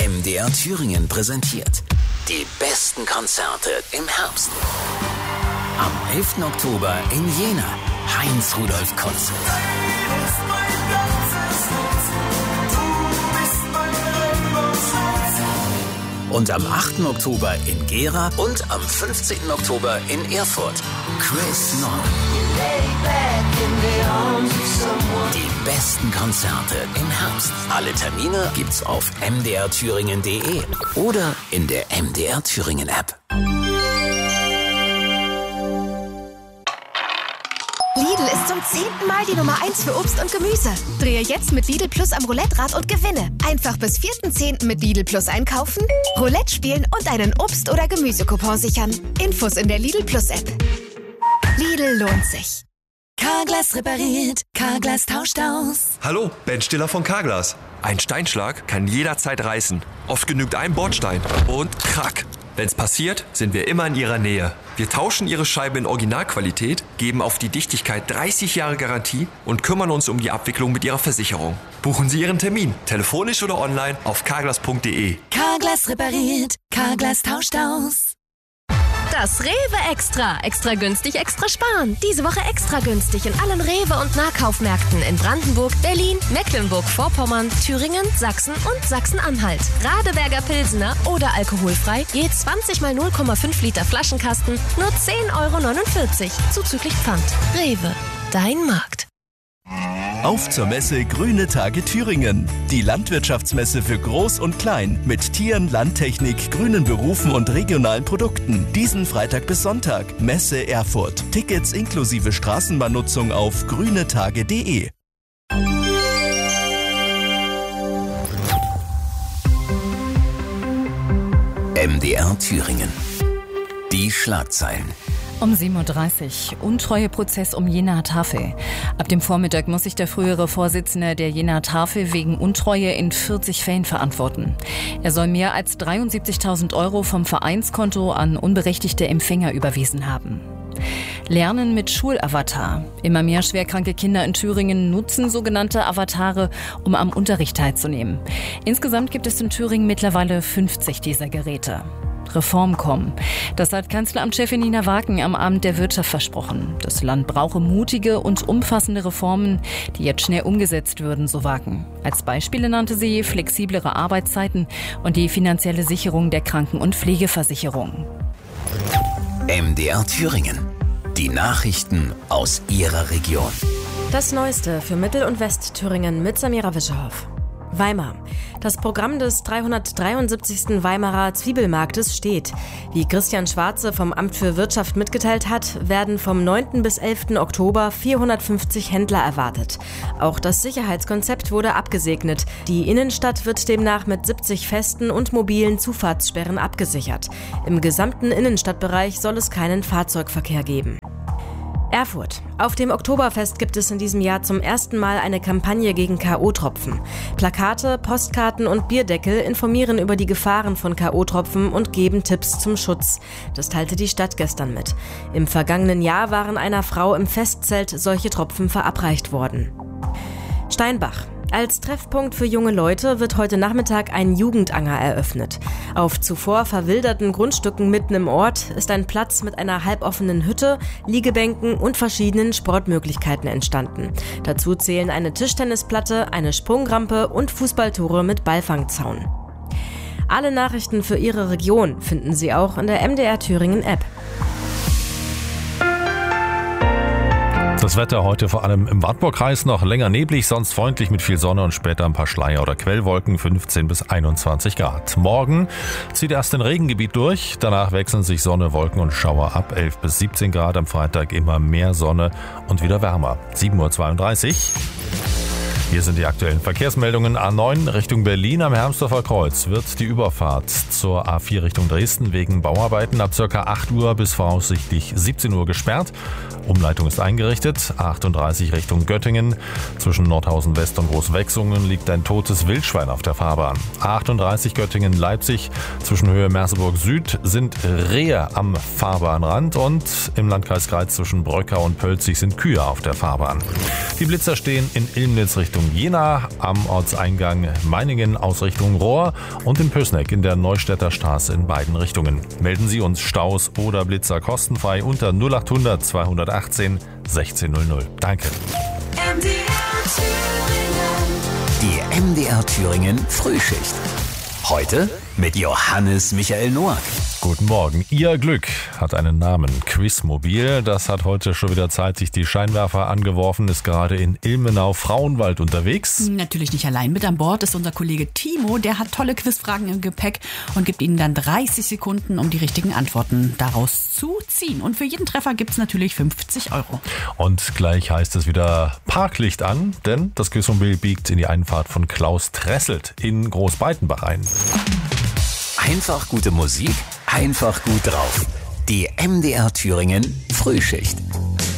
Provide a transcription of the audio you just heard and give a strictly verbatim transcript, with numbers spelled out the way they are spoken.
M D R Thüringen präsentiert die besten Konzerte im Herbst. Am elften Oktober in Jena, Heinz-Rudolf Konzert. Und am achten Oktober in Gera und am fünfzehnten Oktober in Erfurt, Chris Nord. Die besten Konzerte im Herbst. Alle Termine gibt's auf m d r thüringen punkt d e oder in der M D R Thüringen App. Lidl ist zum zehnten Mal die Nummer eins für Obst und Gemüse. Drehe jetzt mit Lidl Plus am Roulette-Rad und gewinne. Einfach bis vierten zehnten mit Lidl Plus einkaufen, Roulette spielen und einen Obst- oder Gemüsecoupon sichern. Infos in der Lidl Plus App. Lidl lohnt sich. Carglass repariert, Carglass tauscht aus. Hallo, Ben Stiller von Carglass. Ein Steinschlag kann jederzeit reißen. Oft genügt ein Bordstein und krack. Wenn's passiert, sind wir immer in Ihrer Nähe. Wir tauschen Ihre Scheibe in Originalqualität, geben auf die Dichtigkeit dreißig Jahre Garantie und kümmern uns um die Abwicklung mit Ihrer Versicherung. Buchen Sie Ihren Termin, telefonisch oder online auf carglass punkt d e. Carglass repariert, Carglass tauscht aus. Das Rewe Extra. Extra günstig, extra sparen. Diese Woche extra günstig in allen Rewe- und Nahkaufmärkten in Brandenburg, Berlin, Mecklenburg-Vorpommern, Thüringen, Sachsen und Sachsen-Anhalt. Radeberger Pilsener oder alkoholfrei, je zwanzig mal null Komma fünf Liter Flaschenkasten, nur zehn Euro neunundvierzig, zuzüglich Pfand. Rewe, dein Markt. Auf zur Messe Grüne Tage Thüringen. Die Landwirtschaftsmesse für Groß und Klein mit Tieren, Landtechnik, grünen Berufen und regionalen Produkten. Diesen Freitag bis Sonntag. Messe Erfurt. Tickets inklusive Straßenbahnnutzung auf grünetage punkt d e. M D R Thüringen. Die Schlagzeilen. Um sieben Uhr dreißig. Untreueprozess um Jenaer Tafel. Ab dem Vormittag muss sich der frühere Vorsitzende der Jenaer Tafel wegen Untreue in vierzig Fällen verantworten. Er soll mehr als dreiundsiebzigtausend Euro vom Vereinskonto an unberechtigte Empfänger überwiesen haben. Lernen mit Schulavatar. Immer mehr schwerkranke Kinder in Thüringen nutzen sogenannte Avatare, um am Unterricht teilzunehmen. Insgesamt gibt es in Thüringen mittlerweile fünfzig dieser Geräte. Reform kommen. Das hat Kanzleramtschefin Nina Wagen am Abend der Wirtschaft versprochen. Das Land brauche mutige und umfassende Reformen, die jetzt schnell umgesetzt würden, so Wagen. Als Beispiele nannte sie flexiblere Arbeitszeiten und die finanzielle Sicherung der Kranken- und Pflegeversicherung. M D R Thüringen. Die Nachrichten aus Ihrer Region. Das Neueste für Mittel- und Westthüringen mit Samira Wischerhoff. Weimar. Das Programm des dreihundertdreiundsiebzigsten Weimarer Zwiebelmarktes steht. Wie Christian Schwarze vom Amt für Wirtschaft mitgeteilt hat, werden vom neunten bis elften Oktober vierhundertfünfzig Händler erwartet. Auch das Sicherheitskonzept wurde abgesegnet. Die Innenstadt wird demnach mit siebzig festen und mobilen Zufahrtssperren abgesichert. Im gesamten Innenstadtbereich soll es keinen Fahrzeugverkehr geben. Erfurt. Auf dem Oktoberfest gibt es in diesem Jahr zum ersten Mal eine Kampagne gegen K O-Tropfen. Plakate, Postkarten und Bierdeckel informieren über die Gefahren von K O-Tropfen und geben Tipps zum Schutz. Das teilte die Stadt gestern mit. Im vergangenen Jahr waren einer Frau im Festzelt solche Tropfen verabreicht worden. Steinbach. Als Treffpunkt für junge Leute wird heute Nachmittag ein Jugendanger eröffnet. Auf zuvor verwilderten Grundstücken mitten im Ort ist ein Platz mit einer halboffenen Hütte, Liegebänken und verschiedenen Sportmöglichkeiten entstanden. Dazu zählen eine Tischtennisplatte, eine Sprungrampe und Fußballtore mit Ballfangzaun. Alle Nachrichten für Ihre Region finden Sie auch in der M D R Thüringen App. Das Wetter heute vor allem im Wartburgkreis noch länger neblig, sonst freundlich mit viel Sonne und später ein paar Schleier- oder Quellwolken, fünfzehn bis einundzwanzig Grad. Morgen zieht erst ein Regengebiet durch, danach wechseln sich Sonne, Wolken und Schauer ab, elf bis siebzehn Grad. Am Freitag immer mehr Sonne und wieder wärmer. sieben Uhr zweiunddreißig. Hier sind die aktuellen Verkehrsmeldungen. A neun Richtung Berlin am Hermsdorfer Kreuz wird die Überfahrt zur A vier Richtung Dresden wegen Bauarbeiten ab ca. acht Uhr bis voraussichtlich siebzehn Uhr gesperrt. Umleitung ist eingerichtet. A achtunddreißig Richtung Göttingen. Zwischen Nordhausen West und Großwechsungen liegt ein totes Wildschwein auf der Fahrbahn. A achtunddreißig Göttingen-Leipzig. Zwischen Höhe Merseburg Süd sind Rehe am Fahrbahnrand und im Landkreis Greiz zwischen Bröckau und Pölzig sind Kühe auf der Fahrbahn. Die Blitzer stehen in Ilmnitz Richtung Richtung Jena am Ortseingang Meiningen aus Richtung Rohr und in Pößneck in der Neustädter Straße in beiden Richtungen. Melden Sie uns Staus oder Blitzer kostenfrei unter null achthundert zweihundertachtzehn sechzehnhundert. Danke. Die M D R Thüringen Frühschicht. Heute mit Johannes Michael Noack. Guten Morgen. Ihr Glück hat einen Namen. Quizmobil. Das hat heute schon wieder Zeit, sich die Scheinwerfer angeworfen, ist gerade in Ilmenau-Frauenwald unterwegs. Natürlich nicht allein. Mit an Bord ist unser Kollege Timo. Der hat tolle Quizfragen im Gepäck und gibt Ihnen dann dreißig Sekunden, um die richtigen Antworten daraus zu ziehen. Und für jeden Treffer gibt es natürlich fünfzig Euro. Und gleich heißt es wieder Parklicht an, denn das Quizmobil biegt in die Einfahrt von Klaus Tresselt in Großbeitenbach ein. Einfach gute Musik, einfach gut drauf. Die M D R Thüringen Frühschicht.